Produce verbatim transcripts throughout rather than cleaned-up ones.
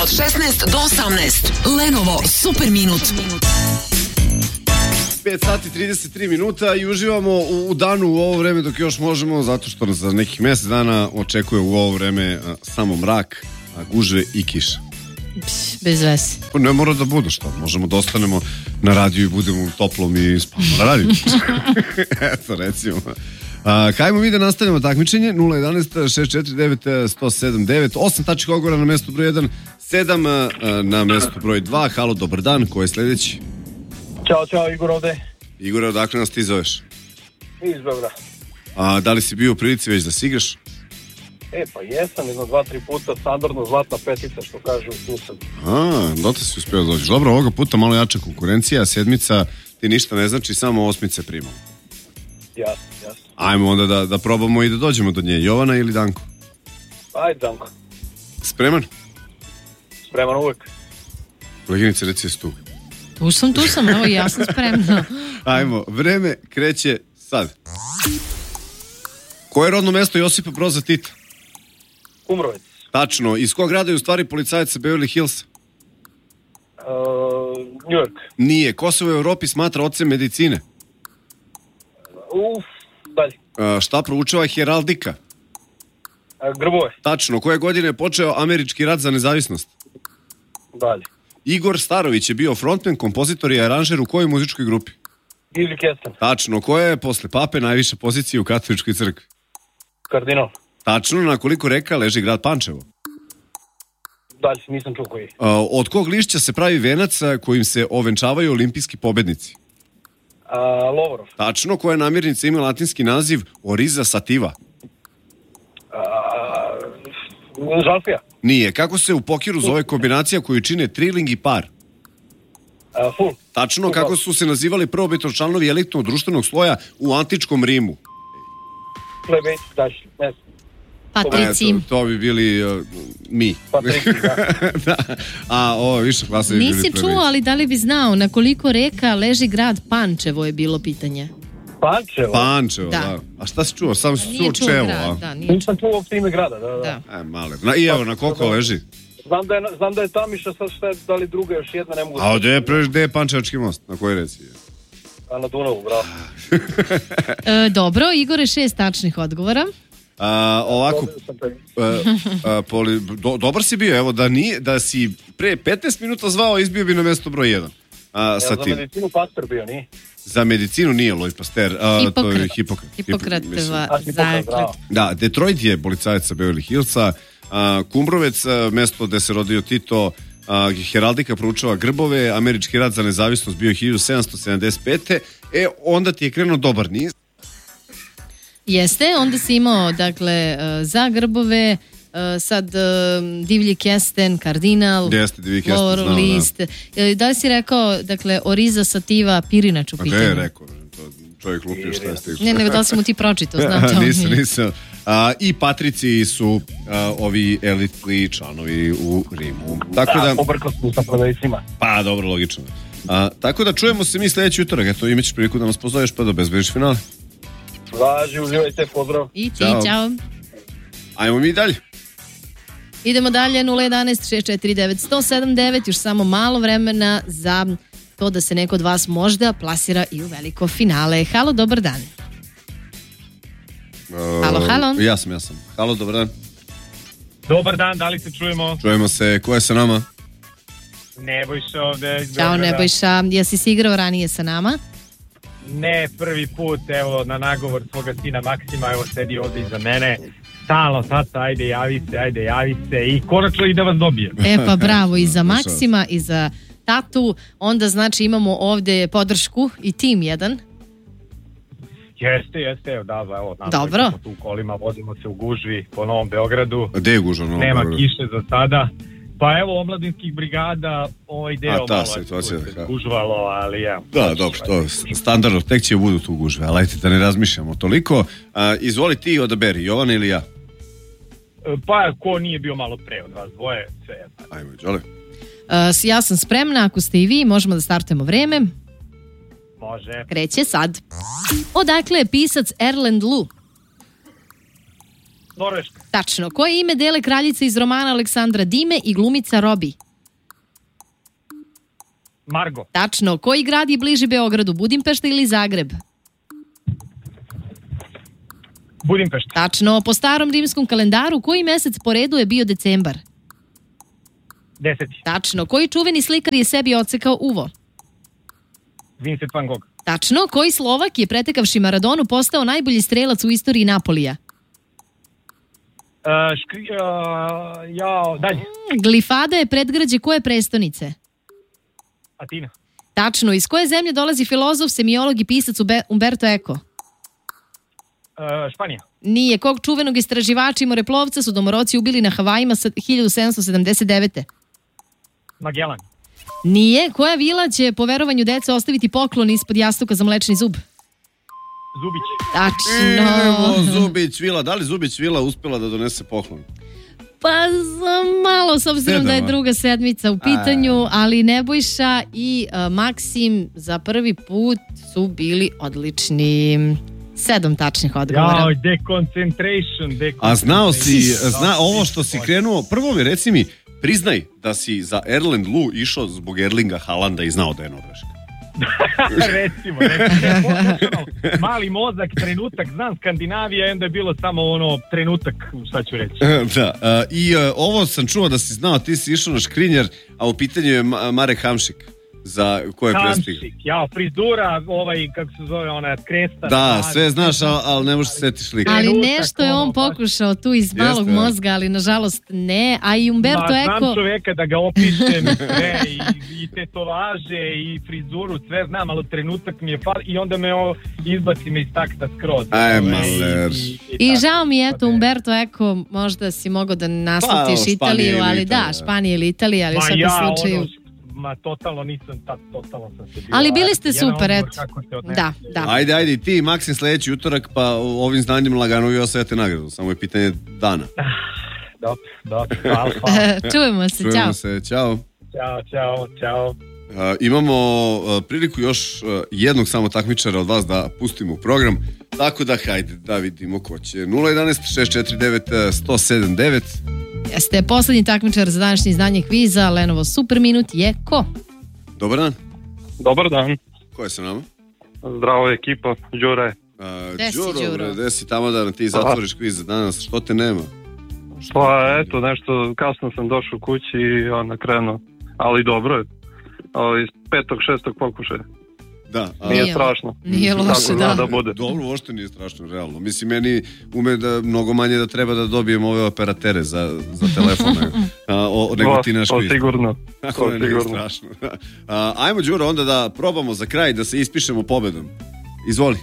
od šesnaest do osamnaest. Lenovo Super minut. pet sati trideset tri minuta i uživamo u, u danu u ovo vreme dok još možemo, zato što nas za nekih mjesec dana očekuje u ovo vreme a, samo mrak, a, gužve i kiša. Pš, bez veze. Pa ne mora da bude što, možemo da ostanemo na radiju i budemo toplom i spavamo na radiju. Eto, recimo. A, kajmo mi da nastavimo takmičenje. Nula jedanaest šest četiri devet jedan sedam devet. Osam tačka odgovora na mjestu broj jedan, sedam a, na mjestu broj dva. Halo, dobar dan, ko je sljedeći? Ćao, čao, Igor ovde. Igor, odakle nas ti zoveš? Iz Beograda. A da li si bio u prilici već da si igraš? E, pa jesam, jedno dva, tri puta, standardno zlatna petica, što kažu sused. A, dosta si uspio da dođeš. Dobro, ovoga puta malo jača konkurencija, sedmica ti ništa ne znači, samo osmice primamo. Jasno, jasno. Ajmo onda da, da probamo i da dođemo do nje. Jovana ili Danko? Ajde, Danko. Spreman? Spreman uvek. Koleginice, reci je tu. Tu sam, tu sam, evo ja sam spremna. Ajmo, vreme kreće sad. Koje je rodno mesto Josipa Broza Tita? Kumrovec. Tačno. Iz kog grada je u stvari policajac sa Beverly Hills? Uh, New York. Nije. Ko se u Evropi smatra ocem medicine? Uf, dalje. Uh, šta proučava heraldika? Uh, Grbove. Tačno. Koje godine je počeo američki rat za nezavisnost? Dalje. Igor Starović je bio frontman, kompozitor i aranžer u kojoj muzičkoj grupi? Ili Kesten. Tačno. Koja je posle pape najviša pozicija u katoličkoj crkvi? Kardinal. Tačno. Na koliko reka leži grad Pančevo? Dalje, nisam čuo koji. Uh, od kog lišća se pravi venac kojim se ovenčavaju olimpijski pobednici? Uh, Lovorov. Tačno. Koja namirnica ima latinski naziv Oriza sativa? Uh, Žalfija. Nije. Kako se u pokeru zove kombinacija koju čine triling i par? Uh, full. Tačno. Full. Kako su se nazivali prvobitno članovi elitnog društvenog sloja u antičkom Rimu? Plebej, dalje, ne znam. Patrici. E, to, to bi bili uh, mi. Patrici, da. Da. A ovo više klasa bi bili Nisi plebeji. čuo, ali da li bi znao na koliko reka leži grad Pančevo je bilo pitanje. Pančevo? Pančevo, da. Da. A šta si čuo? Samo si Nije čuo čuo Čevo, grad, a? da, nije Nisam čuo uopšte ime grada, da, da. Da. E, male. Na, I evo, na koliko leži? Znam da je, znam da je Tamiša, sad šta je, da li druga još jedna, ne mogu... A gde je, pre- gde je Pančevački most? Na kojoj reci? A na Dunavu, bravo. E, dobro, Igore, šest tačnih odgovora. A, ovako, Dobio sam te. a, a, poli, do, dobar si bio, evo, da, nije, da si pre petnaest minuta zvao, izbio bi na mesto broj jedan. A, Ja sa za tim. medicinu pastor bio, nije? Za medicinu nije Louis Pasteur, a, to je Hipokrat. Hipokrat. Hipokratova mislim. A, Hipokrat, bravo. zakletva. Da, Detroit je policajac sa Beverly Hillsa, a, Kumbrovec, a, mesto gde se rodio Tito, a, heraldika proučava Grbove, američki rat za nezavisnost bio hiljadu sedamsto sedamdeset pete. E, onda ti je krenuo dobar niz. Jeste, onda si imao, dakle, e, za Grbove, e, sad e, Divlji kesten, Kardinal, Jeste, Divlji kesten, Lovorov znam, da. list. E, Da li si rekao, dakle, Oriza sativa, Pirinač u Pa gde pitanju? je rekao? To čovjek lupio šta je stiglo. Ne, nego da li si mu ti pročitao, znam to. nisam, nisam. A, I Patrici su a, ovi elitni članovi u Rimu. Tako Da, da, pobrkao sam sa prodavicima. pa dobro, logično. A, tako da čujemo se mi sljedeći utorak. Eto, imaćeš priliku da nas pozoveš pa da obezbediš finale. Važi, uživajte, pozdrav. I ti, Ćao. čao. Ajmo mi dalje. Idemo dalje, nula jedanaest šest četiri devet jedan sedam sedam devet, još samo malo vremena za to da se neko od vas možda plasira i u veliko finale. Halo, dobar dan. Halo, halo. Ja sam, ja sam. Halo, dobar dan. Dobar dan, da li se čujemo? Čujemo se. Ko je sa nama? Nebojša ovde iz Ćao, Beograda. Nebojša. Jesi si igrao ranije sa nama? Ne, prvi put, evo, na nagovor svoga sina Maksima, evo, sedi ovde iza mene. Stalno, tata, ajde, javi se, ajde, javi se i konačno i da vas dobijem. E pa bravo, i za Maksima i za tatu. Onda znači imamo ovde podršku i tim jedan. Jeste, jeste, evo, da, evo, nam Dobro. smo tu u kolima, vozimo se u gužvi po Novom Beogradu. A gde je gužva? No, Nema dobro. kiše za sada. Pa evo, omladinskih brigada, ovaj deo A, ta malo situacija, je tu se da. gužvalo, ali evo. Da, dobro, to je standardno, tek će budu tu gužve, ali ajte da ne razmišljamo toliko. A, izvoli ti odaberi, Jovana ili ja? Pa, ko nije bio malo pre od vas dvoje, sve je. Ajmo, Đole. Uh, ja sam spremna, ako ste i vi, možemo da startujemo vreme. Može. Kreće sad. Odakle je pisac Erland Lu? Norveška. Tačno. Koje ime dele kraljica iz romana Aleksandra Dime i glumica Robi? Margo. Tačno. Koji grad je bliži Beogradu, Budimpešta ili Zagreb? Budimpešta. Tačno. Po starom rimskom kalendaru, koji mesec po redu je bio decembar? Deseti. Tačno. Koji čuveni slikar je sebi odsekao uvo? Vincent van Gogh. Tačno. Koji Slovak je pretekavši Maradonu postao najbolji strelac u istoriji Napolija? Uh, škri, uh, ja, dalje. Glifada je predgrađe koje prestonice? Atina. Tačno. Iz koje zemlje dolazi filozof, semiolog i pisac Umberto Eco? Uh, Španija. Nije. Kog čuvenog istraživača i moreplovca su domoroci ubili na Havajima hiljadu sedamsto sedamdeset devete. Magellan. Nije. Koja vila će po verovanju dece ostaviti poklon ispod jastuka za mlečni zub? Zubić. Tačno. Evo, Zubić Vila. Da li Zubić Vila uspela da donese poklon? Pa za malo, s obzirom da je druga sedmica u pitanju, ali Nebojša i uh, Maksim za prvi put su bili odlični. Sedam tačnih odgovora. Jao, deconcentration, deconcentration. A znao si, zna, ovo što si krenuo, prvo mi reci mi, priznaj da si za Erland Lu išao zbog Erlinga Haalanda i znao da je Norveška. recimo, recimo. Mali mozak, trenutak, znam Skandinavija i onda je bilo samo ono trenutak, šta ću reći. Da, uh, i uh, ovo sam čuo da si znao, ti si išao na Škrinjar, a u pitanju je Ma- Marek Hamšik. Za koje prestigao? Hamšik, ja, frizura, ovaj, kako se zove, ona kresta. Da, sve znaš, ali, ali ne možeš se setiš lika. Ali Trenutak, nešto je on ono, baš- pokušao tu iz malog Jeste, da. mozga, ali nažalost ne. A i Umberto Ma, znam Eco... čoveka da ga opišem sve, i, i tetovaže, i frizuru, sve znam, ali trenutak mi je fal i onda me o, izbaci me iz takta skroz. Aj, Ovaj, maler. i- I tako, žao mi je, eto, pa ne. Umberto Eco, možda si mogao da Pa, naslutiš o, Španija Italiju, ili ali Italija. da, Španija ili Italija, ali u Ma svakom ja, slučaju... ono, ma totalno nisam, tad, totalno sam se bio. Ali bili ste Jedan super, odgovor eto. kako se odnese. Da, da. Ajde, ajde, i ti, Maksim, sledeći utorak, pa ovim znanjem lagano vi osvajate nagradu. Samo je pitanje dana. Dobro, dobro, hvala, hvala. Čujemo se, Čujemo ćao. se, ćao. Ćao, čao, čao. Uh, imamo uh, priliku još uh, jednog samo takmičara od vas da pustimo u program, tako da hajde da vidimo ko će. nula jedanaest šest četiri devet jedan nula sedam devet. Jeste, poslednji takmičar za današnje izdanje kviza Lenovo Super Minut je ko? Dobar dan, Dobar dan, ko je sa nama? zdravo ekipa, Đure. Uh, Gde si, Đuro, Đuro? bre, gde si tamo da ti zatvoriš kviz za danas, što te nema? Pa eto, nešto, kasno sam došao kući i ona krenuo, ali dobro je. Ali iz petog, šestog pokušaja. Da, a, Nije Nije- strašno. nije Tako loše, zna da. da bude. dobro, uopšte nije strašno, realno. Mislim, meni ume da mnogo manje da treba da dobijem ove operatere za, za telefone, a, o, nego To, ti naš to kviz. sigurno. Tako To da nije sigurno. strašno. A, ajmo, Đuro, onda da probamo za kraj da se ispišemo pobedom. Izvoli.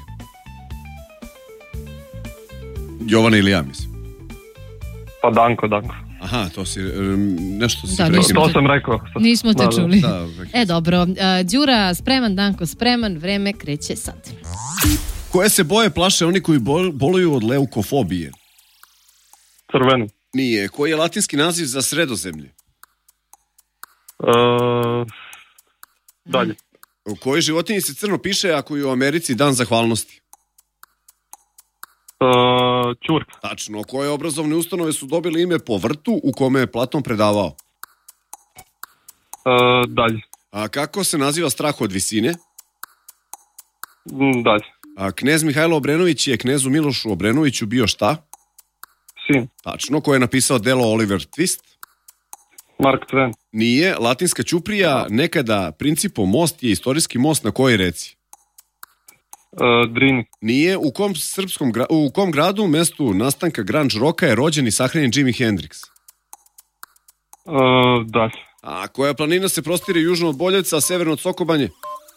Jovana ili ja, mislim. Pa Danko, Danko. Aha, to si, um, nešto si Da, prekinuo. nismo To sam rekao. Nismo te Da, da. čuli. Da, E, dobro. Uh, Đura, spreman, Danko, spreman, vreme kreće sad. Koje se boje plaše oni koji bol, boluju od leukofobije? Crveno. Nije. Koji je latinski naziv za Sredozemlje? Uh, dalje. U kojoj životinji se crno piše ako je u Americi dan zahvalnosti? Uh, Ćur. Tačno. Koje obrazovne ustanove su dobili ime po vrtu u kome je Platon predavao? Uh, dalje. A kako se naziva strah od visine? Mm, Dalje. A knez Mihajlo Obrenović je knezu Milošu Obrenoviću bio šta? Sin. Tačno. Ko je napisao delo Oliver Twist? Mark Twain. Nije. Latinska ćuprija, nekada Principo most, je istorijski most na kojoj reci? Uh, Drini. Nije. U kom srpskom gra- u kom gradu, mestu nastanka grunge roka, je rođen i sahranjen Jimi Hendrix? Uh, dalje. A koja planina se prostire južno od Boljevca, a severno od Sokobanje?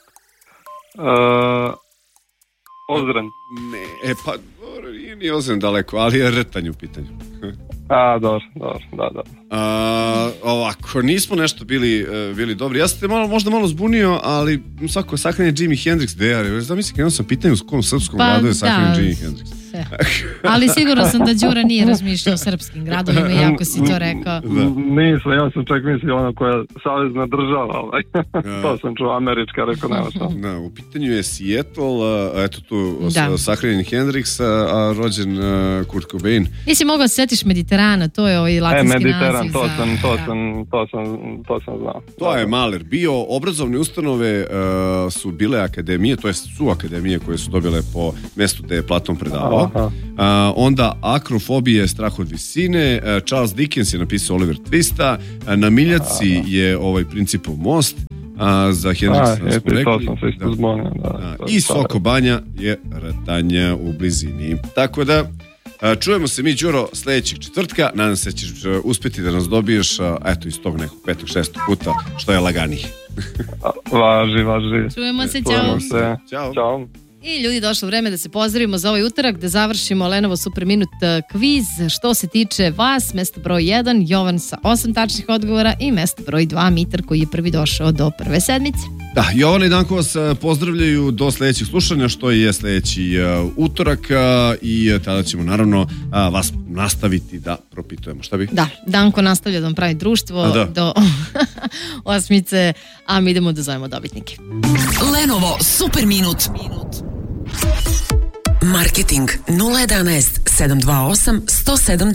Uh, Ozren. Ne, e pa, dobro, nije ni Ozren daleko, ali je Rtanj u pitanju. A, dobro, dobro, da, da. A, ovako, nismo nešto bili, uh, bili dobri. Ja sam te malo, možda malo zbunio, ali svako sahranjen Jimi Hendrix, de, ali zamisli, krenuo sam pitanje u kom srpskom Pa, gradu je da. sahranjen Jimi Hendrix. sve. Ali sigurno sam da Đura nije razmišljao o srpskim gradovima, iako si to rekao. Da. Nisam, ja sam čak mislio ono koja savezna država, ovaj. To sam čuo, američka, rekao nema što. Da, u pitanju je Seattle, eto tu Da. sahranjen Hendrix, a rođen uh, Kurt Cobain. Nisi mogao se setiš Mediterana, to je ovaj E, latinski Mediteran, naziv to za- sam, to da. sam, to sam, to sam znao. To je Mahler bio. Obrazovne ustanove uh, su bile akademije, to jest su akademije koje su dobile po mestu gde je Platon predavao. Aha. Uh, onda akrofobije, strah od visine. Uh, Charles Dickens je napisao Oliver Twista. Uh, na Miljaci je ovaj Principov most. A za A, Hendrixa smo eto, i to rekli. sam se isto Da. zbunio. Da, Da, to I je staro. Soko Banja je Ratanja u blizini. Tako da, a, čujemo se mi, Đuro, sledećeg četvrtka. Nadam se da ćeš a, uspeti da nas dobiješ, a, eto, iz tog nekog petog, šestog puta, što je laganije. Važi, važi. Čujemo se, Čujemo ćao. se. Ćao. Ćao. I ljudi, došlo vreme da se pozdravimo za ovaj utorak, da završimo Lenovo Super Minut eh, kviz. Što se tiče vas, mesto broj jedan, Jovan sa osam tačnih odgovora i mesto broj dva, Mitar koji je prvi došao do prve sedmice. Da, Jovana i Danko vas a, pozdravljaju do sledećeg slušanja, što je sledeći a, utorak a, i a, tada ćemo naravno a, vas nastaviti da propitujemo. Šta bi? Da, Danko nastavlja da vam pravi društvo A, da. do osmice, a mi idemo da zovemo dobitnike. Lenovo Super Minut. Marketing nula jedan sedam dva osam sto sedam